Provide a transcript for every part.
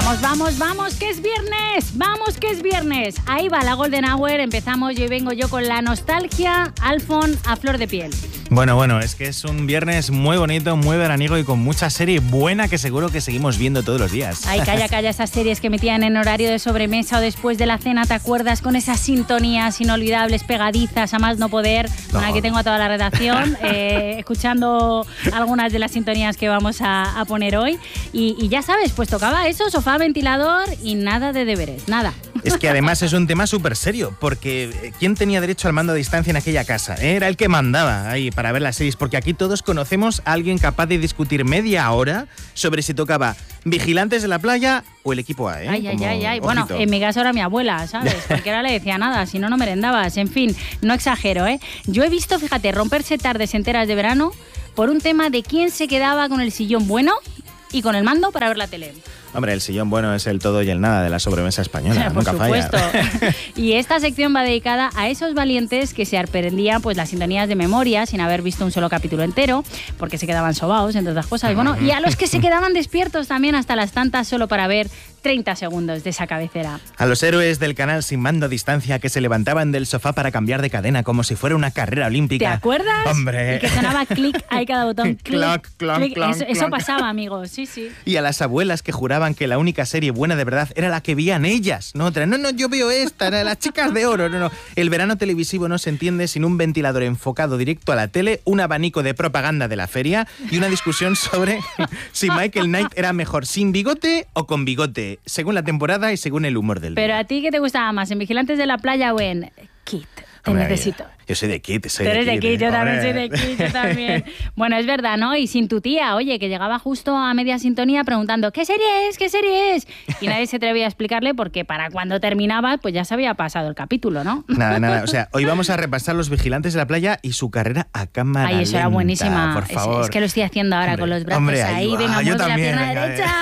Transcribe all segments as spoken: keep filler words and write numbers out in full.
Vamos, vamos, vamos, que es viernes, vamos, que es viernes. Ahí va la Golden Hour, empezamos y hoy vengo yo con la nostalgia, Alfon, a flor de piel. Bueno, bueno, es que es un viernes muy bonito, muy veraniego y con mucha serie buena que seguro que seguimos viendo todos los días. Ay, calla, calla, esas series que metían en horario de sobremesa o después de la cena, ¿te acuerdas? Con esas sintonías inolvidables, pegadizas, a más no poder. No. Bueno, aquí tengo a toda la redacción eh, escuchando algunas de las sintonías que vamos a, a poner hoy. Y, y ya sabes, pues tocaba eso, sofá, ventilador y nada de deberes, nada. Es que además es un tema súper serio, porque ¿quién tenía derecho al mando a distancia en aquella casa? Era el que mandaba ahí para ver las series, porque aquí todos conocemos a alguien capaz de discutir media hora sobre si tocaba Vigilantes de la Playa o el equipo A, ¿eh? Ay, ay, ay, ay. Bueno, en mi caso era mi abuela, ¿sabes? Porque ahora le decía nada, si no, no merendabas. En fin, no exagero, ¿eh? Yo he visto, fíjate, romperse tardes enteras de verano por un tema de quién se quedaba con el sillón bueno y con el mando para ver la tele. Hombre, el sillón bueno es el todo y el nada de la sobremesa española, Por nunca supuesto. falla. Y esta sección va dedicada a esos valientes que se aprendían pues las sintonías de memoria sin haber visto un solo capítulo entero, porque se quedaban sobaos, entre otras cosas. Bueno, y a los que se quedaban despiertos también hasta las tantas solo para ver treinta segundos de esa cabecera. A los héroes del canal sin mando a distancia que se levantaban del sofá para cambiar de cadena como si fuera una carrera olímpica. ¿Te acuerdas? ¡Hombre! Y que sonaba clic ahí cada botón. Clic, cloc, cloc, clic. cloc, Eso, eso pasaba, amigos. Sí, sí. Y a las abuelas que juraban que la única serie buena de verdad era la que veían ellas, no otra. No, no, yo veo esta, las chicas de oro. No, no. El verano televisivo no se entiende sin un ventilador enfocado directo a la tele, un abanico de propaganda de la feria y una discusión sobre si Michael Knight era mejor sin bigote o con bigote, según la temporada y según el humor del día. Pero a ti, ¿qué te gustaba más? ¿En Vigilantes de la Playa o en Kit? Te Hombre, necesito. Yo soy de Kit, soy Tú eres de Kit. de Kit, yo eh, también hombre. soy de Kit, yo también. Bueno, es verdad, ¿no? Y sin tu tía, oye, que llegaba justo a media sintonía preguntando ¿qué serie es? ¿Qué serie es? Y nadie se atrevía a explicarle porque para cuando terminaba, pues ya se había pasado el capítulo, ¿no? Nada, nada. O sea, hoy vamos a repasar Los Vigilantes de la Playa y su carrera a cámara lenta. Ay, eso era buenísima. Por favor. Es, es que lo estoy haciendo ahora hombre, con los brazos hombre, ahí. ahí va. Venga, Yo mueve la también, pierna venga, derecha.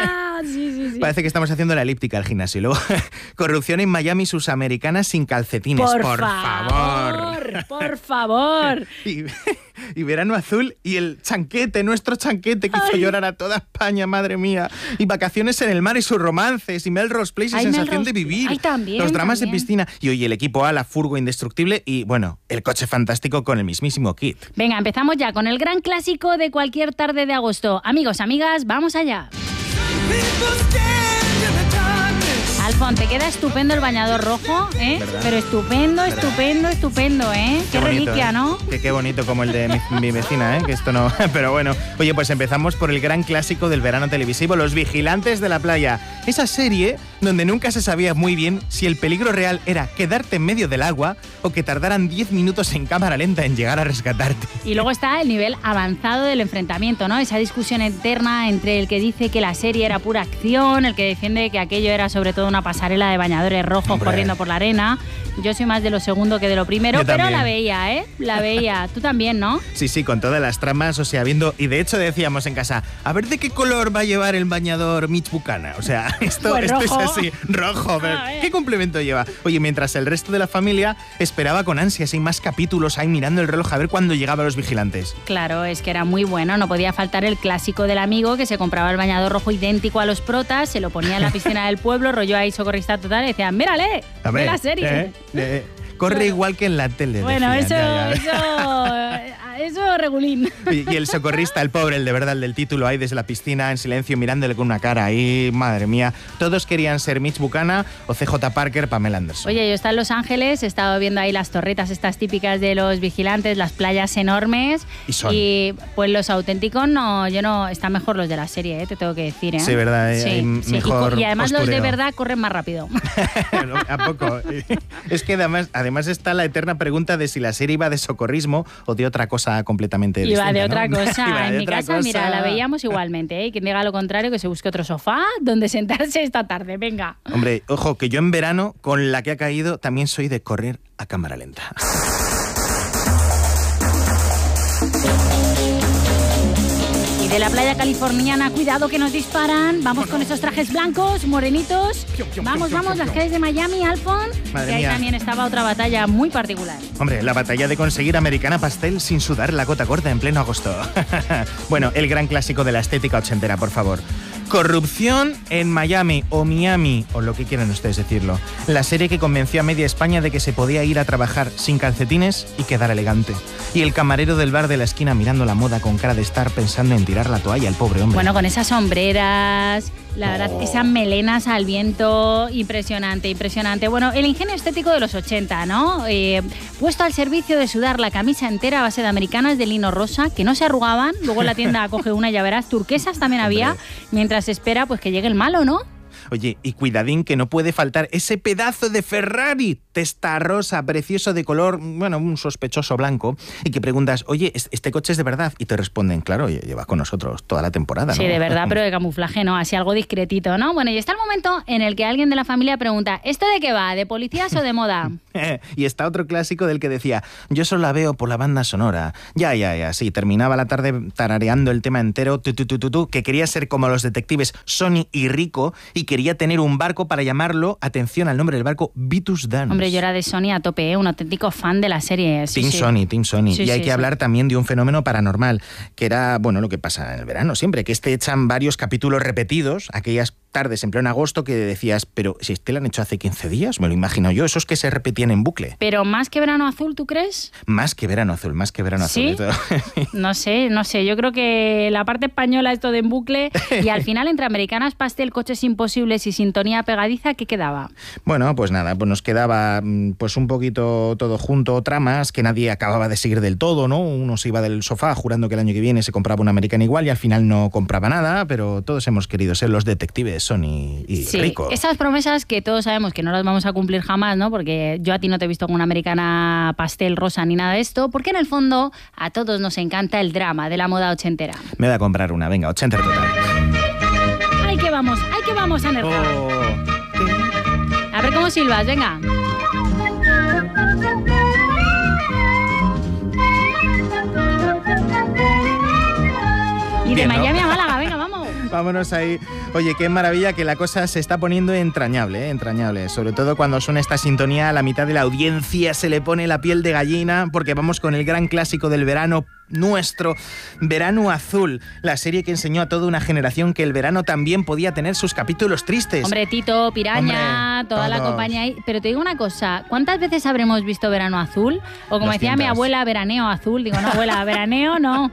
Sí, sí, sí. Parece que estamos haciendo la elíptica al gimnasio. Luego, corrupción en Miami, sus americanas sin calcetines. Por, por favor, favor. por favor. Y, y verano azul y el chanquete, nuestro chanquete que hizo Ay. llorar a toda España, madre mía. Y vacaciones en el mar y sus romances. Y Melrose Place y Ay, sensación Melrose- de vivir. Ay, también, Los dramas también. de piscina. Y oye, el equipo A, la furgo indestructible. Y bueno, el coche fantástico con el mismísimo Kit. Venga, empezamos ya con el gran clásico de cualquier tarde de agosto. Amigos, amigas, vamos allá. Alfon, te queda estupendo el bañador rojo, ¿eh? ¿Verdad? Pero estupendo, ¿Verdad? estupendo, estupendo, ¿eh? Qué, bonito, reliquia, ¿eh? ¿no? Que qué bonito como el de mi, mi vecina, ¿eh? Que esto no... Pero bueno, oye, pues empezamos por el gran clásico del verano televisivo, Los Vigilantes de la Playa. Esa serie donde nunca se sabía muy bien si el peligro real era quedarte en medio del agua o que tardaran diez minutos en cámara lenta en llegar a rescatarte. Y luego está el nivel avanzado del enfrentamiento, ¿no? Esa discusión eterna entre el que dice que la serie era pura acción, el que defiende que aquello era sobre todo una pasarela de bañadores rojos Hombre. corriendo por la arena. Yo soy más de lo segundo que de lo primero, Yo pero también. la veía, ¿eh? La veía. Tú también, ¿no? Sí, sí, con todas las tramas, o sea, viendo... Y de hecho decíamos en casa, a ver de qué color va a llevar el bañador Mitch Buchanan. O sea, esto, Pues esto rojo. es así, rojo. Pero A ver. ¿qué complemento lleva? Oye, mientras el resto de la familia esperaba con ansias, hay más capítulos ahí mirando el reloj a ver cuándo llegaban Los Vigilantes. Claro, es que era muy bueno, no podía faltar el clásico del amigo que se compraba el bañador rojo idéntico a los protas, se lo ponía en la piscina del pueblo, rollo ahí socorrista total y decían, mírale, ve la serie. eh, eh, corre igual que en la tele. Bueno, decían, eso, ya, ya. eso, eso regulín. Y, y el socorrista, el pobre, el de verdad, el del título, ahí desde la piscina, en silencio, mirándole con una cara ahí, madre mía. Todos querían ser Mitch Buchanan o C J Parker, Pamela Anderson. Oye, yo estaba en Los Ángeles, he estado viendo ahí las torretas estas típicas de los vigilantes, las playas enormes. Y son. Y pues los auténticos no, yo no, están mejor los de la serie, ¿eh? Te tengo que decir, ¿eh? Sí, verdad, eh, Sí, hay sí. mejor Y, co- y además los de postureo. verdad corren más rápido. ¿A poco? Es que además, además está la eterna pregunta de si la serie iba de socorrismo o de otra cosa completamente distinta. Iba de otra ¿no? cosa. Iba de En mi otra casa, cosa. mira, la veíamos igualmente, ¿eh? Quien diga lo contrario, que se busque otro sofá donde sentarse esta tarde. Venga. Hombre, ojo, que yo en verano, con la que ha caído, también soy de correr a cámara lenta. Y de la playa californiana, cuidado que nos disparan. Vamos con esos trajes blancos, morenitos. Vamos, vamos, las calles de Miami, Alfon. Madre Que ahí mía. también estaba otra batalla muy particular. Hombre, la batalla de conseguir americana pastel sin sudar la gota gorda en pleno agosto. Bueno, el gran clásico de la estética ochentera, por favor. Corrupción en Miami o Miami, o lo que quieran ustedes decirlo. La serie que convenció a media España de que se podía ir a trabajar sin calcetines y quedar elegante. Y el camarero del bar de la esquina mirando la moda con cara de estar pensando en tirar la toalla, el pobre hombre. Bueno, con esas sombreras, la verdad, oh. esas melenas al viento, impresionante, impresionante. Bueno, el ingenio estético de los ochenta, ¿no? Eh, puesto al servicio de sudar la camisa entera a base de americanas de lino rosa, que no se arrugaban, luego en la tienda coge una, ya verás, turquesas también había, mientras espera pues que llegue el malo, ¿no? Oye, y cuidadín que no puede faltar ese pedazo de Ferrari, testa rosa, precioso de color, bueno, un sospechoso blanco, y que preguntas, oye, ¿este coche es de verdad? Y te responden, claro, lleva con nosotros toda la temporada, ¿no? Sí, de verdad, pero de camuflaje, ¿no? Así algo discretito, ¿no? Bueno, y está el momento en el que alguien de la familia pregunta, ¿esto de qué va? ¿De policías o de moda? Y está otro clásico del que decía, yo solo la veo por la banda sonora. Ya, ya, ya, sí, terminaba la tarde tarareando el tema entero, tu, tu, tu, tu, tu, que quería ser como los detectives Sonny y Rico, y quería tener un barco para llamarlo, atención al nombre del barco, Vitus Dance. Hombre, yo era de Sony a tope, ¿eh? Un auténtico fan de la serie. Sí, Team sí. Sony, Team Sony. Sí, y hay sí, que sí. hablar también de un fenómeno paranormal, que era, bueno, lo que pasa en el verano siempre, que este echan varios capítulos repetidos, aquellas tardes en pleno agosto que decías, pero si este lo han hecho hace quince días, me lo imagino yo, esos que se repetían en bucle. Pero más que Verano Azul, ¿tú crees? Más que Verano Azul, más que Verano ¿Sí? Azul. No sé, no sé, yo creo que la parte española esto de en bucle y al final entre Americanas, Pastel, Coches Imposibles y Sintonía Pegadiza, ¿qué quedaba? Bueno, pues nada, pues nos quedaba pues un poquito todo junto, tramas que nadie acababa de seguir del todo, ¿no? Uno se iba del sofá jurando que el año que viene se compraba una americana igual y al final no compraba nada, pero todos hemos querido ser los detectives Sony y sí, Rico. Esas promesas que todos sabemos que no las vamos a cumplir jamás, ¿no? Porque yo a ti no te he visto con una americana pastel rosa ni nada de esto, porque en el fondo a todos nos encanta el drama de la moda ochentera. Me voy a comprar una, venga, ochenta total. ¡Ay, que vamos! ¡Ay, que vamos, Anerja! Oh. A ver cómo silbas, venga. Y Bien, de ¿no? Miami a Málaga, venga, vamos. Vámonos ahí. Oye, qué maravilla que la cosa se está poniendo entrañable, ¿eh? entrañable. Sobre todo cuando suena esta sintonía, a la mitad de la audiencia se le pone la piel de gallina, porque vamos con el gran clásico del verano nuestro, Verano Azul, la serie que enseñó a toda una generación que el verano también podía tener sus capítulos tristes. Hombre, Tito, Piraña, Hombre, toda todos. la compañía ahí. Pero te digo una cosa, ¿cuántas veces habremos visto Verano Azul? O como decía mi abuela, Veraneo Azul. Digo, no, abuela, veraneo no.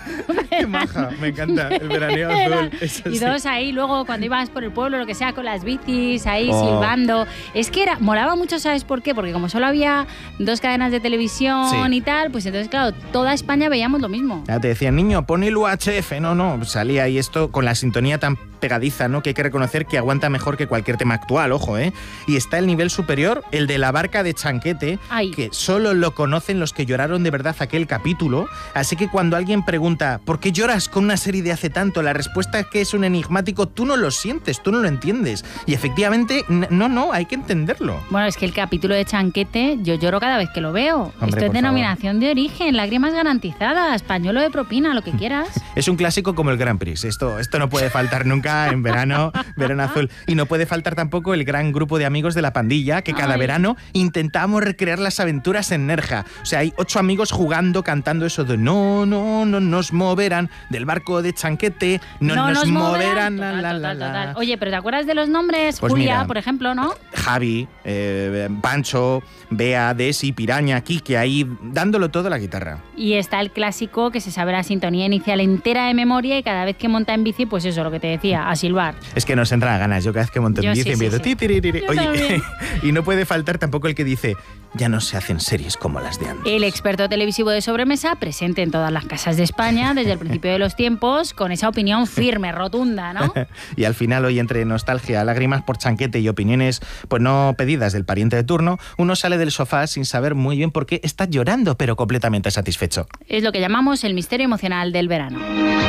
Qué maja, me encanta, el veraneo azul. Eso Y sí. todos ahí, luego cuando ibas por el pueblo, lo que sea, con las bicis, ahí Oh. silbando. Es que era, molaba mucho, ¿sabes por qué? Porque como solo había dos cadenas de televisión Sí. y tal, pues entonces, claro, toda España veíamos lo mismo. Ya te decían, niño, pon el U H F. No, no, salía ahí esto con la sintonía tan pegadiza, ¿no? Que hay que reconocer que aguanta mejor que cualquier tema actual, ojo, ¿eh? Y está el nivel superior, el de la barca de Chanquete, Ay. que solo lo conocen los que lloraron de verdad aquel capítulo. Así que cuando alguien pregunta, ¿por qué lloras con una serie de hace tanto? La respuesta es que es un enigmático, tú no lo sientes, tú no lo entiendes. Y efectivamente, n- no, no, hay que entenderlo. Bueno, es que el capítulo de Chanquete, yo lloro cada vez que lo veo. Hombre, Esto es por denominación de origen, lágrimas garantizadas, pañuelo de propina, lo que quieras. Es un clásico como el Grand Prix. Esto, esto no puede faltar nunca en verano, verano azul. Y no puede faltar tampoco el gran grupo de amigos de la pandilla, que cada Ay. verano intentamos recrear las aventuras en Nerja. O sea, hay ocho amigos jugando, cantando eso de no, no, no nos moverán, del barco de Chanquete, no, nos, moverán, la, Total, la, la, total, la. total. Oye, pero ¿te acuerdas de los nombres? Pues Julia, mira. por ejemplo, ¿no? Javi, eh, Pancho, Bea, Desi, Piraña, Kike, ahí dándolo todo a la guitarra. Y está el clásico que se sabe la sintonía inicial entera de memoria y cada vez que monta en bici, pues eso, lo que te decía, a silbar. Es que nos entran ganas. Yo cada vez que monto en Yo bici sí, sí, empiezo sí. ti, tiri, tiri. Yo Oye, también. y no puede faltar tampoco el que dice ya no se hacen series como las de antes. El experto televisivo de sobremesa, presente en todas las casas de España desde el principio de los tiempos, con esa opinión firme, rotunda, ¿no? Y al final, hoy entre nostalgia, lágrimas por Chanquete y opiniones pues no pedidas del pariente de turno, uno sale del sofá sin saber muy bien por qué está llorando, pero completamente satisfecho. Es lo que llamamos el misterio emocional del verano.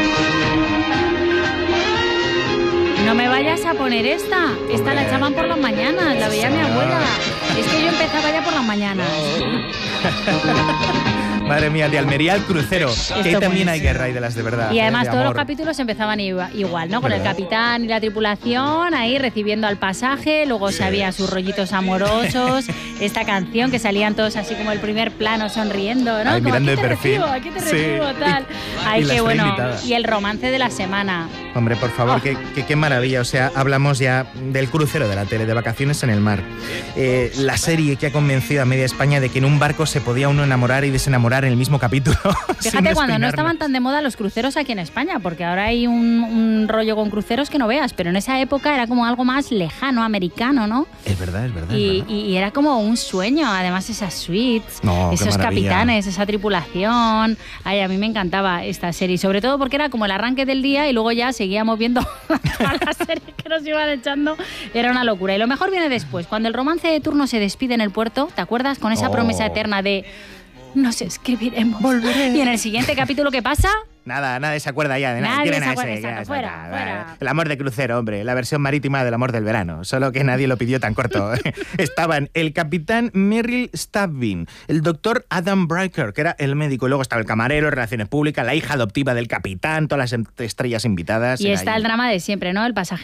No me vayas a poner esta. Esta la echaban por las mañanas, la veía mi abuela. Es que yo empezaba ya por las mañanas. Madre mía, de Almería al crucero. Esto Que ahí también buenísimo. hay guerra y de las de verdad. Y además eh, de todos los amor. capítulos empezaban igu- igual, ¿no? Con el ¿Verdad? capitán y la tripulación ahí recibiendo al pasaje, luego se había sus rollitos amorosos, esta canción que salían todos así como el primer plano sonriendo, ¿no? Ay, Como, mirando aquí de te perfil. recibo, aquí te Sí. recibo, tal. Y- Ay, y la qué estrella bueno. invitada. Y el romance de la semana. Hombre, por favor, Oh. qué, qué- qué maravilla. O sea, hablamos ya del crucero de la tele, de vacaciones en el mar. Eh, la serie que ha convencido a media España de que en un barco se podía uno enamorar y desenamorar en el mismo capítulo. sin Fíjate cuando no despeinarnos. estaban tan de moda los cruceros aquí en España, porque ahora hay un, un rollo con cruceros que no veas, pero en esa época era como algo más lejano, americano, ¿no? Es verdad, es verdad. Y, es verdad. y- y era como un sueño, además esas suites, No, qué esos maravilla. capitanes, esa tripulación. Ay, a mí me encantaba esta serie, sobre todo porque era como el arranque del día y luego ya seguíamos viendo todas las series que nos iban echando. Era una locura. Y lo mejor viene después, cuando el romance de turno se despide en el puerto, ¿te acuerdas? Con esa Oh. promesa eterna de nos escribiremos. Volveré. Y en el siguiente capítulo, ¿qué pasa? Nada, nadie se acuerda ya de nada. Nadie ¿Quién se era acuerda, ese? exacto, ¿Quién es? fuera, Ah, fuera. El amor de crucero, hombre. La versión marítima del amor del verano. Solo que nadie lo pidió tan corto. Estaban el capitán Merrill Stabbing, el doctor Adam Bricker, que era el médico, y luego estaba el camarero, relaciones públicas, la hija adoptiva del capitán, todas las estrellas invitadas. Y Era está ahí. el drama de siempre, ¿no? El pasaje